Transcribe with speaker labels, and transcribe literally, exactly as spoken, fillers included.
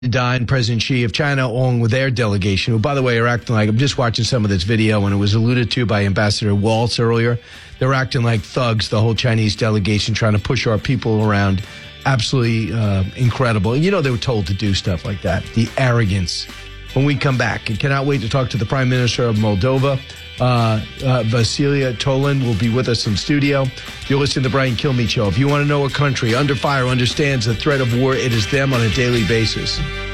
Speaker 1: Dine, President Xi of China, along with their delegation, who, by the way, are acting like, I'm just watching some of this video, and it was alluded to by Ambassador Waltz earlier. They're acting like thugs, the whole Chinese delegation, trying to push our people around. Absolutely uh, incredible. And you know they were told to do stuff like that. The arrogance. When we come back, I cannot wait to talk to the Prime Minister of Moldova. Uh, uh, Vasilia Tolan will be with us in studio. You're listening to the Brian Kilmeade Show. If you want to know a country under fire understands the threat of war, it is them on a daily basis.